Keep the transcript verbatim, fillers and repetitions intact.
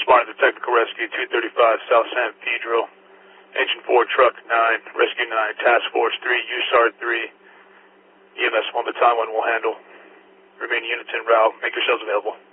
responding to technical rescue two thirty-five South San Pedro. Engine four, truck nine, rescue nine, task force three, U S A R three, E M S one battalion one will handle. Remaining units en route. Make yourselves available.